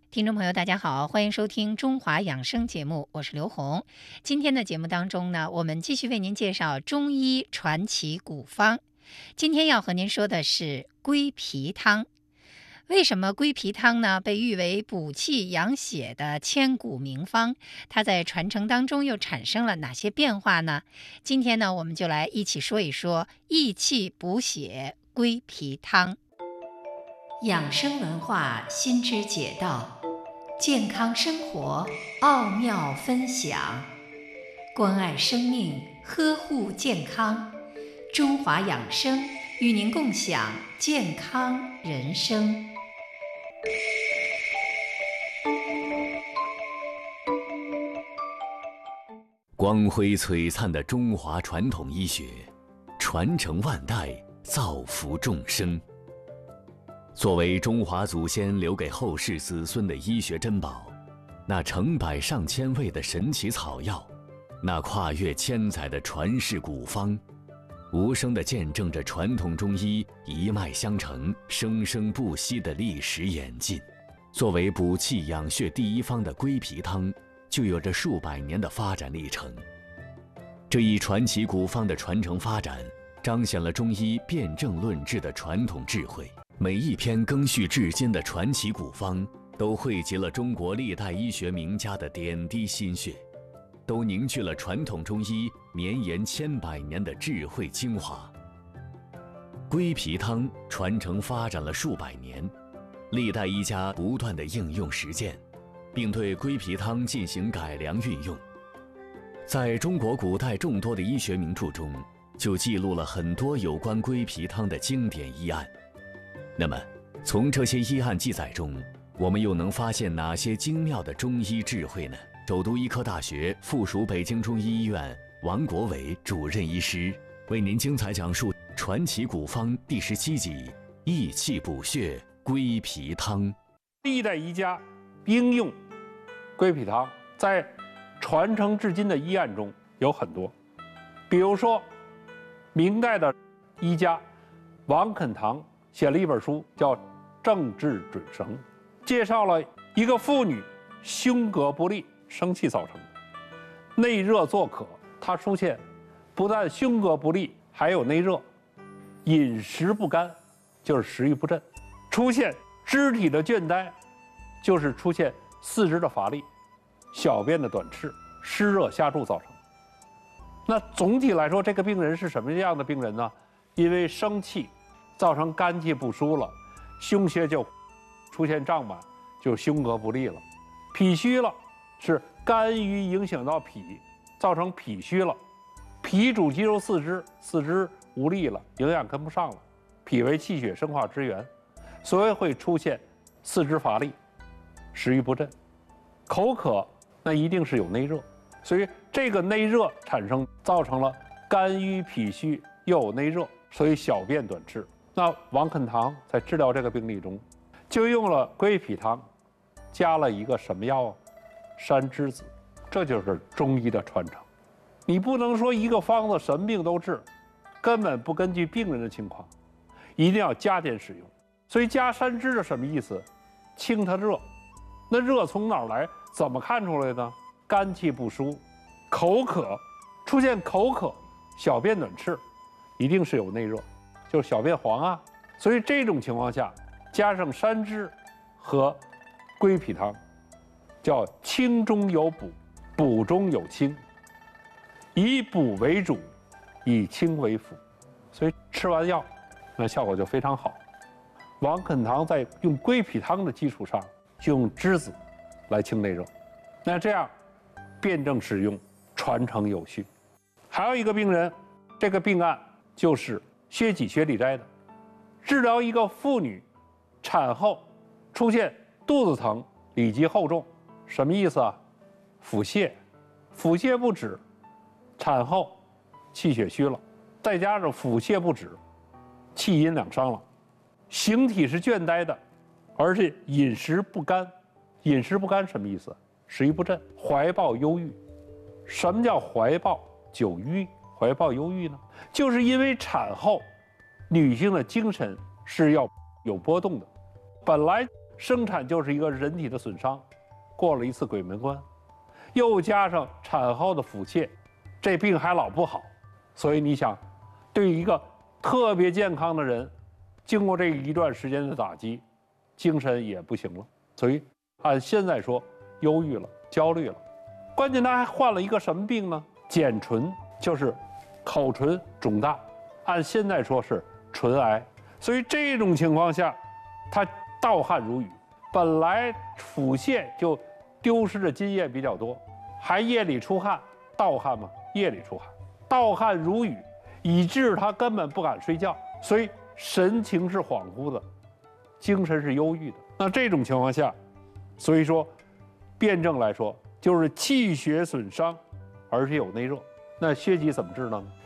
听众朋友，大家好，欢迎收听中华养生节目，我是刘红。今天的节目当中呢，我们继续为您介绍中医传奇古方。今天要和您说的是归脾汤。为什么归脾汤呢被誉为补气养血的千古名方？它在传承当中又产生了哪些变化呢？今天呢，我们就来一起说一说益气补血归脾汤。养生文化新知解道，健康生活奥妙分享，关爱生命，呵护健康。中华养生与您共享健康人生。 光辉璀璨的中华传统医学，传承万代，造福众生。作为中华祖先留给后世子孙的医学珍宝，那成百上千味的神奇草药，那跨越千载的传世古方，无声地见证着传统中医一脉相承、生生不息的历史演进。作为补气养血第一方的归脾汤，就有着数百年的发展历程。这一传奇古方的传承发展，彰显了中医辨证论治的传统智慧。每一篇赓续至今的传奇古方，都汇集了中国历代医学名家的点滴心血，都凝聚了传统中医绵延千百年的智慧精华。归脾汤传承发展了数百年，历代医家不断地应用实践，并对归脾汤进行改良运用。在中国古代众多的医学名著中，就记录了很多有关归脾汤的经典医案。那么，从这些医案记载中，我们又能发现哪些精妙的中医智慧呢？首都医科大学附属北京中医医院王国伟主任医师为您精彩讲述传奇古方第17集益气补血归脾汤。 历代医家应用归脾汤，在传承至今的医案中有很多，比如说明代的医家王肯堂写了一本书叫《正治准绳》，介绍了一个妇女胸膈不利，生气造成的，内热作渴，她出现不但胸膈不利，还有内热，饮食不甘，就是食欲不振，出现肢体的倦怠，就是出现四肢的乏力，小便的短赤，湿热下注造成。那总体来说，这个病人是什么样的病人呢？因为生气造成肝气不舒了，胸胁就出现胀满，就胸膈不利了。脾虚了，是肝郁影响到脾，造成脾虚了。脾主肌肉四肢，四肢无力了，营养跟不上了。脾为气血生化之源，所以会出现四肢乏力，食欲不振。口渴，那一定是有内热，所以这个内热产生，造成了肝郁脾虚，又有内热，所以小便短赤。那王肯堂在治疗这个病例中，就用了归脾汤，加了一个什么药啊？山栀子。这就是中医的传承。你不能说一个方子什么病都治，根本不根据病人的情况，一定要加减使用。所以加山栀的什么意思？清它热。那热从哪儿来？怎么看出来呢？肝气不舒，口渴，出现口渴，小便短赤，一定是有内热，就是小便黄啊。所以这种情况下，加上山栀和归脾汤，叫清中有补，补中有清，以补为主，以清为辅。所以吃完药，那效果就非常好。王肯堂在用归脾汤的基础上，就用栀子来清内热，那这样辨证使用，传承有序。还有一个病人，这个病案就是薛己薛里斋的，治疗一个妇女产后出现肚子疼、里积厚重，什么意思啊？腹泻，腹泻不止，产后气血虚了，再加上腹泻不止，气阴两伤了，形体是倦怠的，而且饮食不甘。饮食不甘什么意思？食欲不振，怀抱忧郁。什么叫怀抱久郁？怀抱忧郁呢？就是因为产后女性的精神是要有波动的，本来生产就是一个人体的损伤，过了一次鬼门关，又加上产后的腹泻，这病还老不好。所以你想，对于一个特别健康的人，经过这一段时间的打击，精神也不行了。所以按现在说，忧郁了，焦虑了。关键他还患了一个什么病呢？睑唇，就是口唇肿大，按现在说是唇癌。所以这种情况下，他盗汗如雨，本来腹泻就丢失的津液比较多，还夜里出汗，盗汗嘛，夜里出汗，盗汗如雨，以致他根本不敢睡觉，所以神情是恍惚的，精神是忧郁的。那这种情况下，所以说辩证来说就是气血损伤，而且有内热。那疟疾怎么治呢？